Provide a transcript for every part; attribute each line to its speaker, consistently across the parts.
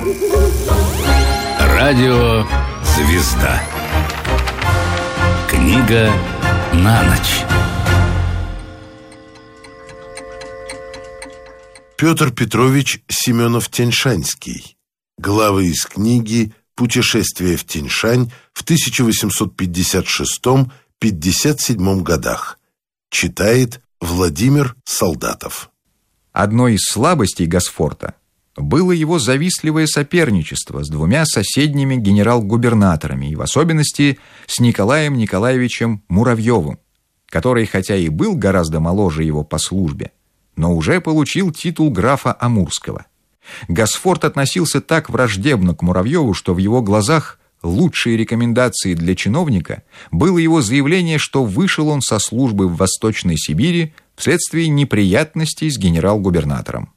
Speaker 1: Радио «Звезда». Книга на ночь.
Speaker 2: Петр Петрович Семенов-Тяньшанский. Главы из книги «Путешествие в Тяньшань» в 1856-57 годах. Читает Владимир Солдатов.
Speaker 3: Одной из слабостей Госфорта было его завистливое соперничество с двумя соседними генерал-губернаторами, и в особенности с Николаем Николаевичем Муравьевым, который хотя и был гораздо моложе его по службе, но уже получил титул графа Амурского. Госфорт относился так враждебно к Муравьеву, что в его глазах лучшей рекомендацией для чиновника было его заявление, что вышел он со службы в Восточной Сибири вследствие неприятностей с генерал-губернатором.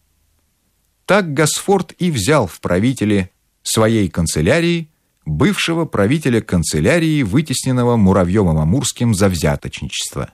Speaker 3: Так Госфорт и взял в правители своей канцелярии бывшего правителя канцелярии, вытесненного Муравьевым-Амурским за взяточничество.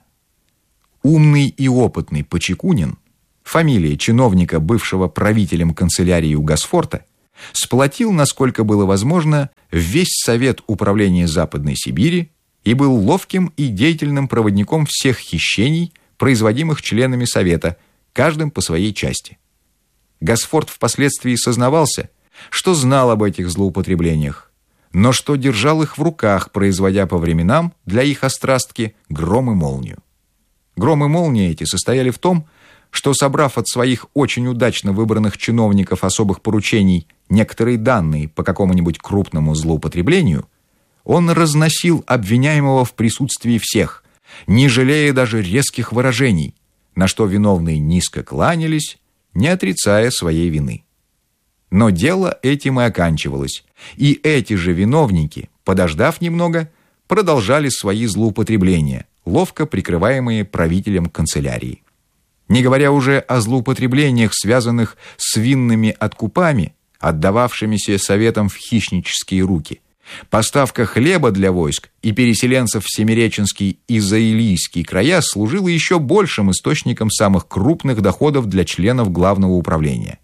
Speaker 3: Умный и опытный Почекунин, фамилия чиновника, бывшего правителем канцелярии у Госфорта, сплотил, насколько было возможно, весь Совет управления Западной Сибири и был ловким и деятельным проводником всех хищений, производимых членами Совета, каждым по своей части. Госфорт впоследствии сознавался, что знал об этих злоупотреблениях, но что держал их в руках, производя по временам для их острастки гром и молнию. Гром и молния эти состояли в том, что, собрав от своих очень удачно выбранных чиновников особых поручений некоторые данные по какому-нибудь крупному злоупотреблению, он разносил обвиняемого в присутствии всех, не жалея даже резких выражений, на что виновные низко кланялись, не отрицая своей вины. Но дело этим и оканчивалось, и эти же виновники, подождав немного, продолжали свои злоупотребления, ловко прикрываемые правителем канцелярии. Не говоря уже о злоупотреблениях, связанных с винными откупами, отдававшимися Советом в хищнические руки, поставка хлеба для войск и переселенцев в Семиреченский и Заилийский края служила еще большим источником самых крупных доходов для членов Главного управления.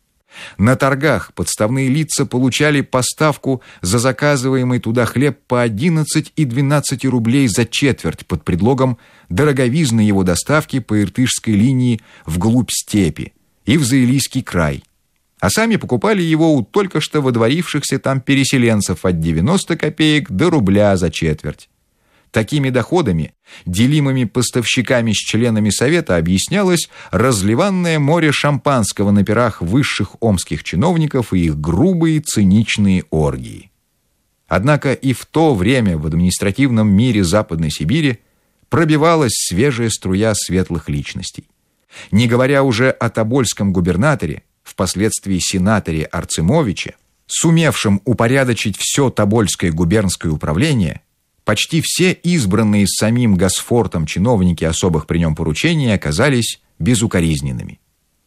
Speaker 3: На торгах подставные лица получали поставку за заказываемый туда хлеб по 11 и 12 рублей за четверть под предлогом дороговизны его доставки по Иртышской линии вглубь степи и в Заилийский край, а сами покупали его у только что водворившихся там переселенцев от 90 копеек до рубля за четверть. Такими доходами, делимыми поставщиками с членами Совета, объяснялось разливанное море шампанского на пирах высших омских чиновников и их грубые циничные оргии. Однако и в то время в административном мире Западной Сибири пробивалась свежая струя светлых личностей. Не говоря уже о тобольском губернаторе, впоследствии сенаторе Арцемовиче, сумевшем упорядочить все тобольское губернское управление, почти все избранные самим Госфортом чиновники особых при нем поручений оказались безукоризненными.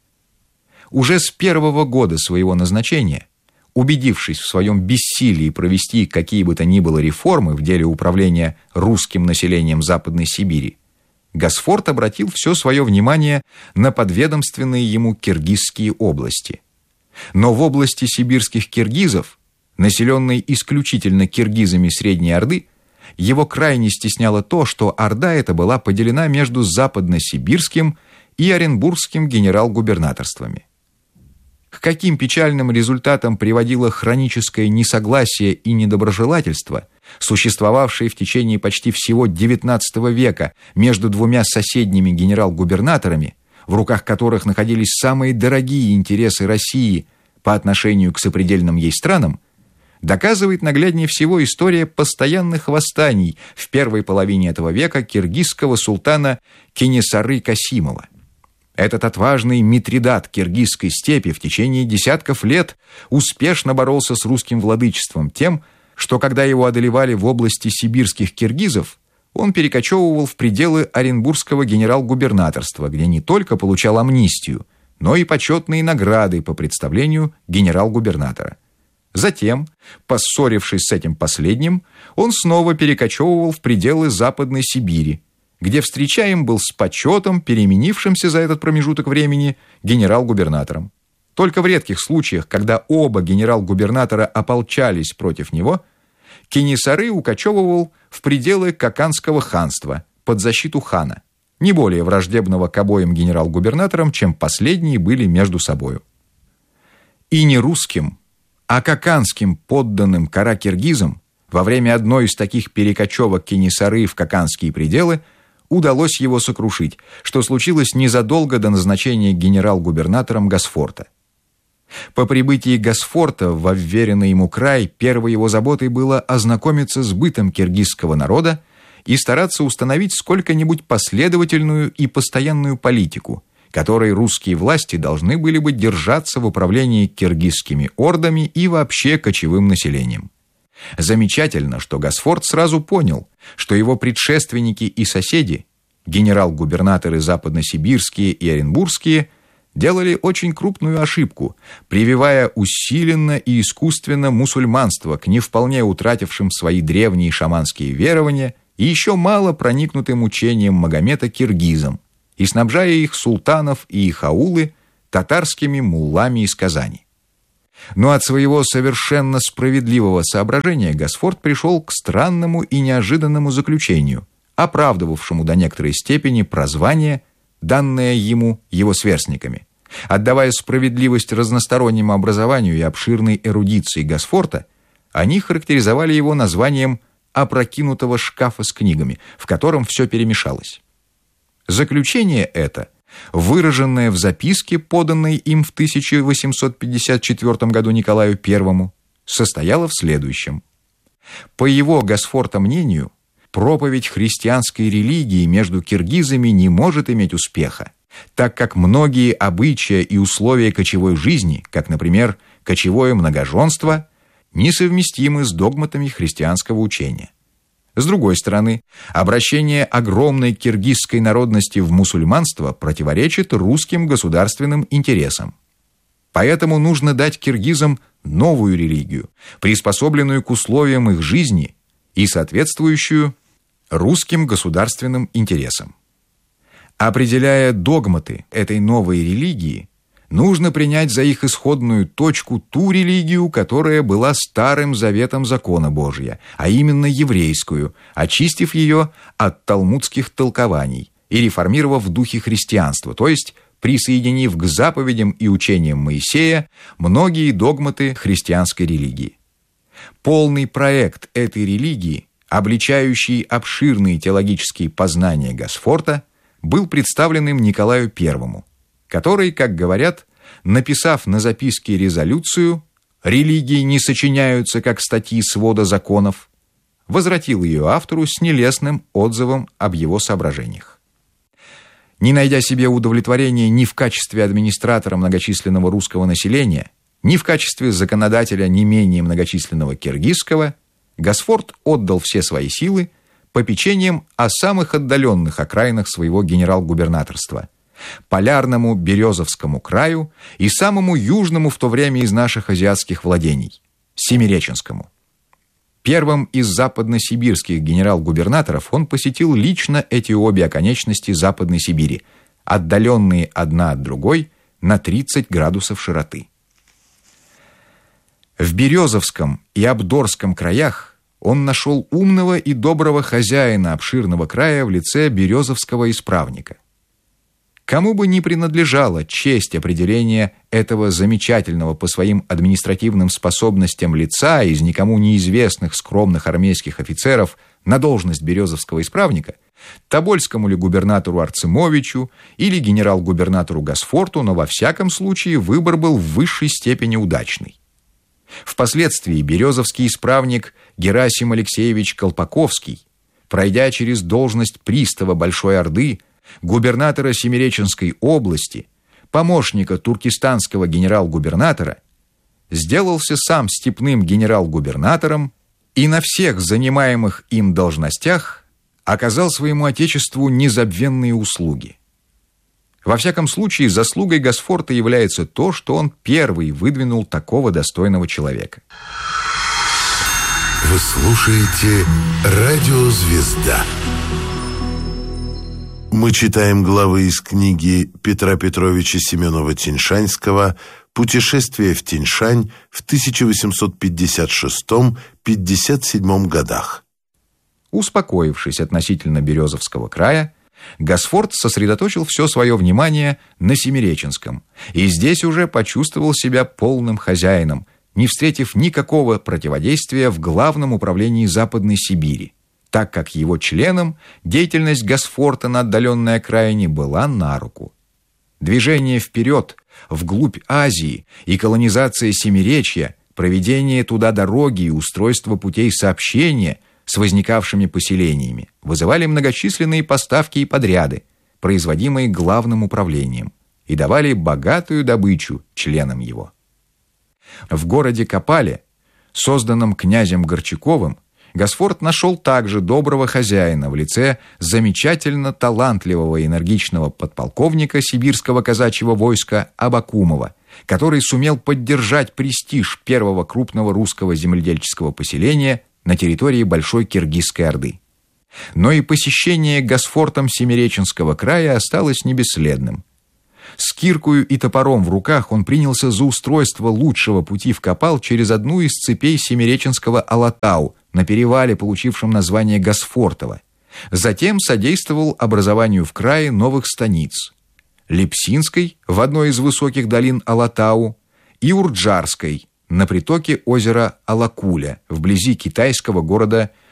Speaker 3: Уже с первого года своего назначения, убедившись в своем бессилии провести какие бы то ни было реформы в деле управления русским населением Западной Сибири, Госфорт обратил все свое внимание на подведомственные ему киргизские области. Но в области сибирских киргизов, населенной исключительно киргизами Средней Орды, его крайне стесняло то, что Орда эта была поделена между Западно-Сибирским и Оренбургским генерал-губернаторствами. К каким печальным результатам приводило хроническое несогласие и недоброжелательство, существовавшие в течение почти всего XIX века между двумя соседними генерал-губернаторами, в руках которых находились самые дорогие интересы России по отношению к сопредельным ей странам, доказывает нагляднее всего история постоянных восстаний в первой половине этого века киргизского султана Кенесары Касимова. Этот отважный митридат киргизской степи в течение десятков лет успешно боролся с русским владычеством тем, что когда его одолевали в области сибирских киргизов, он перекочевывал в пределы Оренбургского генерал-губернаторства, где не только получал амнистию, но и почетные награды по представлению генерал-губернатора. Затем, поссорившись с этим последним, он снова перекочевывал в пределы Западной Сибири, где встречаем был с почетом, переменившимся за этот промежуток времени генерал-губернатором. Только в редких случаях, когда оба генерал-губернатора ополчались против него, Кенесары укочевывал в пределы Каканского ханства под защиту хана, не более враждебного к обоим генерал-губернаторам, чем последние были между собою. И не русским, а каканским подданным кара-киргизам во время одной из таких перекочевок Кенесары в каканские пределы удалось его сокрушить, что случилось незадолго до назначения генерал-губернатором Госфорта. По прибытии Госфорта во вверенный ему край первой его заботой было ознакомиться с бытом киргизского народа и стараться установить сколько-нибудь последовательную и постоянную политику, которой русские власти должны были бы держаться в управлении киргизскими ордами и вообще кочевым населением. Замечательно, что Госфорт сразу понял, что его предшественники и соседи, генерал-губернаторы западносибирские и оренбургские, делали очень крупную ошибку, прививая усиленно и искусственно мусульманство к не вполне утратившим свои древние шаманские верования и еще мало проникнутым учением Магомета киргизам, и снабжая их султанов и их аулы татарскими муллами из Казани. Но от своего совершенно справедливого соображения Госфорт пришел к странному и неожиданному заключению, оправдывавшему до некоторой степени прозвание, данное ему его сверстниками. Отдавая справедливость разностороннему образованию и обширной эрудиции Госфорта, они характеризовали его названием «опрокинутого шкафа с книгами», в котором все перемешалось. Заключение это, выраженное в записке, поданной им в 1854 году Николаю I, состояло в следующем. По его, Госфорта, мнению, проповедь христианской религии между киргизами не может иметь успеха, так как многие обычаи и условия кочевой жизни, как, например, кочевое многоженство, несовместимы с догматами христианского учения. С другой стороны, обращение огромной киргизской народности в мусульманство противоречит русским государственным интересам. Поэтому нужно дать киргизам новую религию, приспособленную к условиям их жизни и соответствующую русским государственным интересам. Определяя догматы этой новой религии, нужно принять за их исходную точку ту религию, которая была старым заветом закона Божия, а именно еврейскую, очистив ее от талмудских толкований и реформировав в духе христианства, то есть присоединив к заповедям и учениям Моисея многие догматы христианской религии. Полный проект этой религии, обличающий обширные теологические познания Госфорта, был представлен им Николаю I, который, как говорят, написав на записке резолюцию «Религии не сочиняются, как статьи свода законов», возвратил ее автору с нелестным отзывом об его соображениях. Не найдя себе удовлетворения ни в качестве администратора многочисленного русского населения, ни в качестве законодателя не менее многочисленного киргизского, Госфорт отдал все свои силы попечением о самых отдаленных окраинах своего генерал-губернаторства, полярному Березовскому краю и самому южному в то время из наших азиатских владений, Семиреченскому. Первым из западносибирских генерал-губернаторов он посетил лично эти обе оконечности Западной Сибири, отдаленные одна от другой на 30 градусов широты. В Березовском и Абдорском краях он нашел умного и доброго хозяина обширного края в лице березовского исправника. Кому бы ни принадлежала честь определения этого замечательного по своим административным способностям лица из никому неизвестных скромных армейских офицеров на должность березовского исправника, тобольскому ли губернатору Арцемовичу или генерал-губернатору Госфорту, но во всяком случае выбор был в высшей степени удачный. Впоследствии березовский исправник Герасим Алексеевич Колпаковский, пройдя через должность пристава Большой Орды, губернатора Семиреченской области, помощника туркестанского генерал-губернатора, сделался сам степным генерал-губернатором и на всех занимаемых им должностях оказал своему отечеству незабвенные услуги. Во всяком случае, заслугой Госфорта является то, что он первый выдвинул такого достойного человека.
Speaker 2: Вы слушаете «Радио Звезда». Мы читаем главы из книги Петра Петровича Семенова-Теньшанского Путешествие в Тяньшань в 1856-57 годах.
Speaker 3: Успокоившись относительно Березовского края, Госфорд сосредоточил все свое внимание на Семиреченском, и здесь уже почувствовал себя полным хозяином, не встретив никакого противодействия в Главном управлении Западной Сибири, так как его членам деятельность Госфорта на отдаленной окраине была на руку. Движение вперед, вглубь Азии и колонизация Семиречья, проведение туда дороги и устройство путей сообщения с возникавшими поселениями вызывали многочисленные поставки и подряды, производимые Главным управлением, и давали богатую добычу членам его. В городе Копале, созданном князем Горчаковым, Госфорд нашел также доброго хозяина в лице замечательно талантливого и энергичного подполковника сибирского казачьего войска Абакумова, который сумел поддержать престиж первого крупного русского земледельческого поселения на территории Большой Киргизской Орды. Но и посещение Госфортом Семиреченского края осталось не бесследным. С киркою и топором в руках он принялся за устройство лучшего пути в Копал через одну из цепей Семиреченского Алатау на перевале, получившем название Госфортово. Затем содействовал образованию в крае новых станиц – Лепсинской в одной из высоких долин Алатау и Урджарской на притоке озера Алакуля вблизи китайского города